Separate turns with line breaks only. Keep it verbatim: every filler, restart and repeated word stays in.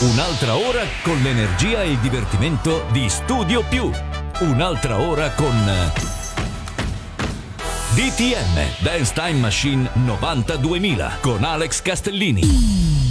Un'altra ora con l'energia e il divertimento di Studio Più. Un'altra ora con D T M Dance Time Machine novanta duemila con Alex Castellini.